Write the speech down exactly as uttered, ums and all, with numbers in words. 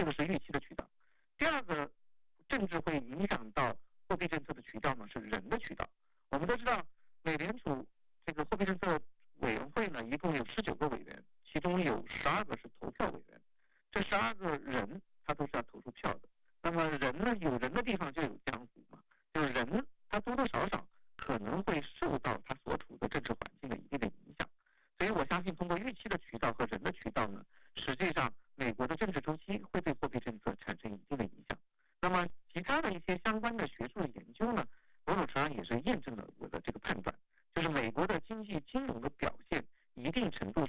这个是预期的渠道。第二个，政治会影响到货币政策的渠道呢，是人的渠道。我们都知道，美联储这个货币政策委员会呢，一共有十九个委员，其中有十二个是投票委员。这十二个人他都是要投出票的。那么人呢，有人的地方就有江湖嘛，就是人他多多少少可能会受到他所处的政治环境的一定的影响。所以我相信，通过预期的渠道和人的渠道呢，实际上美国的政治周期会对货币政策产生一定的影响。那么其他的一些相关的学术的研究呢，某种程度上也是验证了我的这个判断，就是美国的经济金融的表现一定程度